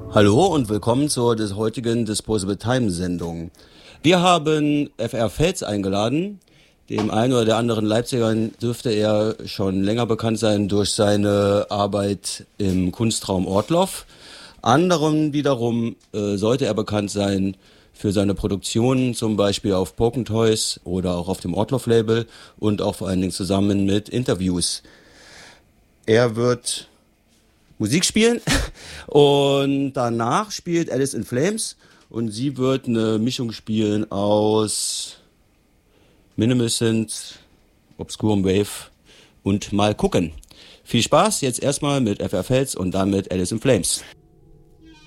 Hallo und willkommen zur des heutigen Disposable Time Sendung. Wir haben FR Fels eingeladen. Dem einen oder der anderen Leipziger dürfte er schon länger bekannt sein durch seine Arbeit im Kunstraum Ortloff. Anderen wiederum sollte er bekannt sein für seine Produktionen, zum Beispiel auf Poken Toys oder auch auf dem Ortloff-Label und auch vor allen Dingen zusammen mit Interviews. Er wird Musik spielen und danach spielt Alice in Flames und sie wird eine Mischung spielen aus Minimal Synth, Obscure Wave und mal gucken. Viel Spaß jetzt erstmal mit FR Fels und dann mit Alice in Flames.